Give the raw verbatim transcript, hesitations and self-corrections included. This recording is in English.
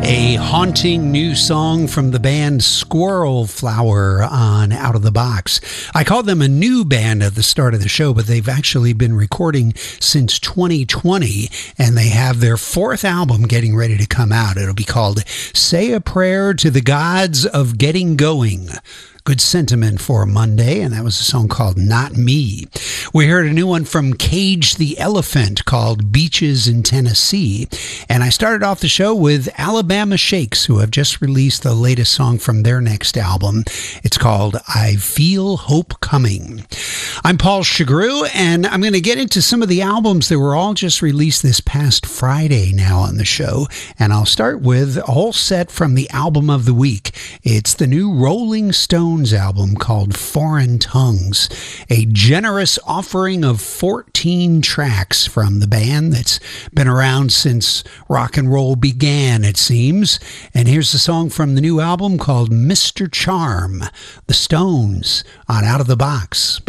A haunting new song from the band Squirrel Flower on Out of the Box. I called them a new band at the start of the show, but they've actually been recording since twenty twenty, and they have their fourth album getting ready to come out. It'll be called Say a Prayer to the Gods of Getting Going. Good sentiment for a Monday, and that was a song called Not Me. We heard a new one from Cage the Elephant called Beaches in Tennessee, and I started off the show with Alabama Shakes, who have just released the latest song from their next album. It's called I Feel Hope Coming. I'm Paul Chagru, and I'm going to get into some of the albums that were all just released this past Friday now on the show, and I'll start with a whole set from the album of the week. It's the new Rolling Stones album called Foreign Tongues, a generous offering of fourteen tracks from the band that's been around since rock and roll began, it seems. And here's the song from the new album called Mister Charm, The Stones on Out of the Box.